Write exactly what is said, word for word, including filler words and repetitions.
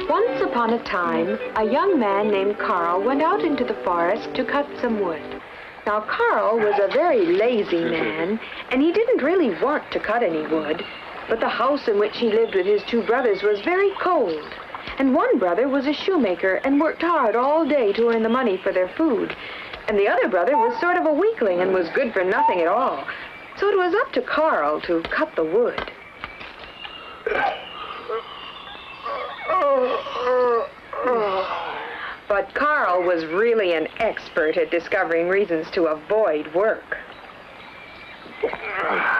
Once upon a time, a young man named Carl went out into the forest to cut some wood. Now, Carl was a very lazy man, and he didn't really want to cut any wood, but the house in which he lived with his two brothers was very cold, and one brother was a shoemaker and worked hard all day to earn the money for their food, and the other brother was sort of a weakling and was good for nothing at all. So it was up to Carl to cut the wood. But Carl was really an expert at discovering reasons to avoid work.